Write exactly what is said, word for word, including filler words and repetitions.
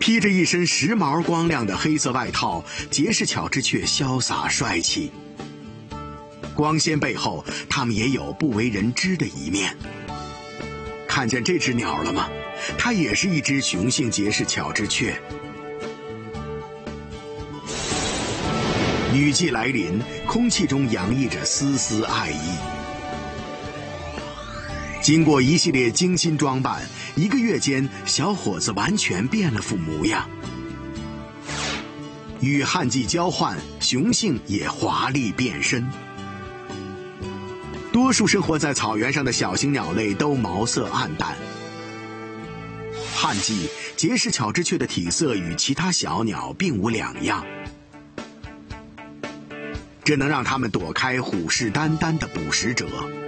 披着一身时髦光亮的黑色外套，杰氏巧枝雀潇洒帅气。光鲜背后，它们也有不为人知的一面。看见这只鸟了吗？它也是一只雄性杰氏巧枝雀。雨季来临，空气中洋溢着丝丝爱意。经过一系列精心装扮，一个月间，小伙子完全变了副模样。与旱季交换，雄性也华丽变身。多数生活在草原上的小型鸟类都毛色暗淡。旱季，杰氏巧枝雀的体色与其他小鸟并无两样，这能让它们躲开虎视眈眈的捕食者。